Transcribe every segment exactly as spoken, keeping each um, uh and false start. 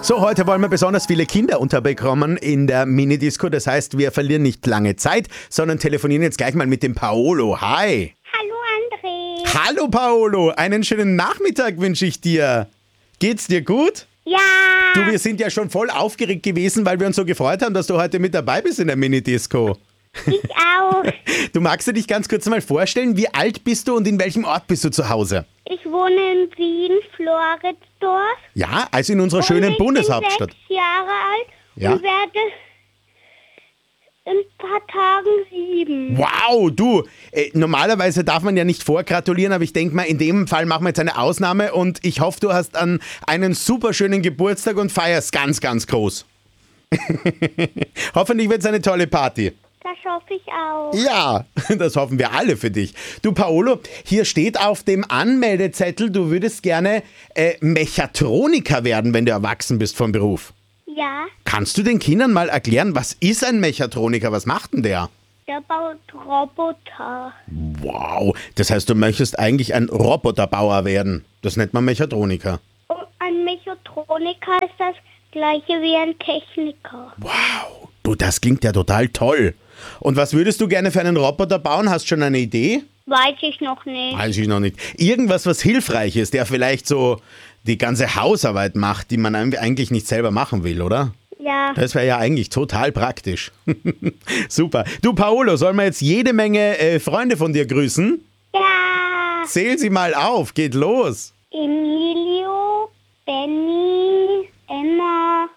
So, heute wollen wir besonders viele Kinder unterbekommen in der Minidisco. Das heißt, wir verlieren nicht lange Zeit, sondern telefonieren jetzt gleich mal mit dem Paolo. Hi. Hallo André. Hallo Paolo, einen schönen Nachmittag wünsche ich dir. Geht's dir gut? Ja. Du, wir sind ja schon voll aufgeregt gewesen, weil wir uns so gefreut haben, dass du heute mit dabei bist in der Minidisco. Ich auch. Du magst du dich ganz kurz mal vorstellen, wie alt bist du und in welchem Ort bist du zu Hause? Ich wohne in Wien, Floridsdorf. Ja, also in unserer schönen und ich Bundeshauptstadt. bin sechs Jahre alt Ja. und werde in ein paar Tagen sieben. Wow, du, äh, normalerweise darf man ja nicht vorgratulieren, aber ich denke mal, in dem Fall machen wir jetzt eine Ausnahme und ich hoffe, du hast an einen super schönen Geburtstag und feierst ganz, ganz groß. Hoffentlich wird es eine tolle Party. Das hoffe ich auch. Ja, das hoffen wir alle für dich. Du, Paolo, hier steht auf dem Anmeldezettel, du würdest gerne äh, Mechatroniker werden, wenn du erwachsen bist vom Beruf. Ja, Kannst du den Kindern mal erklären, was ist ein Mechatroniker? Was macht denn der? der baut Roboter. Wow, das heißt, du möchtest eigentlich ein Roboterbauer werden. Das nennt man Mechatroniker. Und ein Mechatroniker ist das gleiche wie ein Techniker. Wow, du, das klingt ja total toll. Und was würdest du gerne für einen Roboter bauen? Hast du schon eine Idee? Weiß ich noch nicht. Weiß ich noch nicht. Irgendwas, was hilfreich ist, der vielleicht so die ganze Hausarbeit macht, die man eigentlich nicht selber machen will, oder? Ja, Das wäre ja eigentlich total praktisch. Super. Du, Paolo, sollen wir jetzt jede Menge äh, Freunde von dir grüßen? ja. Zähl sie mal auf, geht los. Emilio, Benny, Emma,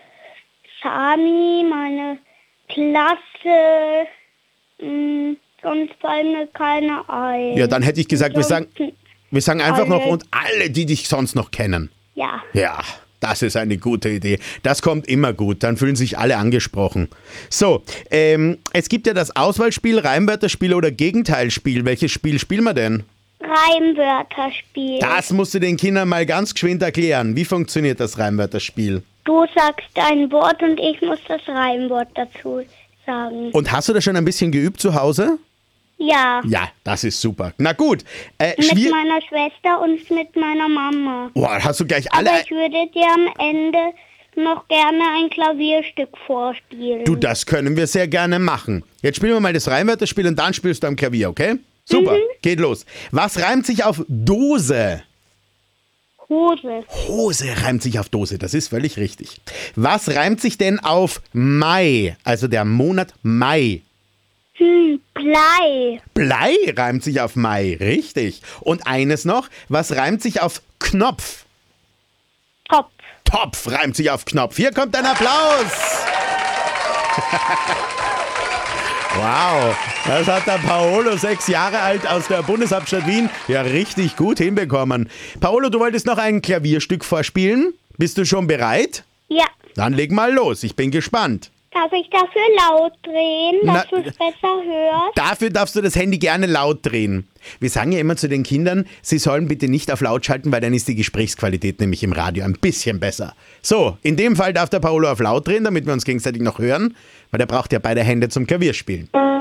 Sami, meine Klasse. Mh, sonst fallen mir keine ein. Ja, dann hätte ich gesagt, wir sagen, Ansonsten- wir sagen einfach noch Alle. und alle, die dich sonst noch kennen. Ja, Ja, das ist eine gute Idee. Das kommt immer gut, dann fühlen sich alle angesprochen. So, ähm, es gibt ja das Auswahlspiel, Reimwörterspiel oder Gegenteilspiel. Welches Spiel spielen wir denn? Reimwörterspiel. Das musst du den Kindern mal ganz geschwind erklären. Wie funktioniert das Reimwörterspiel? Du sagst ein Wort und ich muss das Reimwort dazu sagen. Und hast du das schon ein bisschen geübt zu Hause? Ja, Ja, das ist super. Na gut, äh, mit schwier- meiner Schwester und mit meiner Mama. Boah, hast du gleich alle... Aber ich würde dir am Ende noch gerne ein Klavierstück vorspielen. Du, das können wir sehr gerne machen. Jetzt spielen wir mal das Reimwörterspiel und dann spielst du am Klavier, okay? Super, geht los. Was reimt sich auf Dose? Hose. Hose reimt sich auf Dose, das ist völlig richtig. Was reimt sich denn auf Mai, also der Monat Mai? Hm, Blei. Blei reimt sich auf Mai, richtig. Und eines noch, was reimt sich auf Knopf? Topf. Topf reimt sich auf Knopf. Hier kommt ein Applaus. Wow, das hat der Paolo, sechs Jahre alt, aus der Bundeshauptstadt Wien, ja richtig gut hinbekommen. Paolo, du wolltest noch ein Klavierstück vorspielen? Bist du schon bereit? Ja. Dann leg mal los, ich bin gespannt. Darf ich dafür laut drehen, dass Na- du es besser hörst? Dafür darfst du das Handy gerne laut drehen. Wir sagen ja immer zu den Kindern, sie sollen bitte nicht auf laut schalten, weil dann ist die Gesprächsqualität nämlich im Radio ein bisschen besser. So, in dem Fall darf der Paolo auf laut drehen, damit wir uns gegenseitig noch hören, weil der braucht ja beide Hände zum Klavierspielen.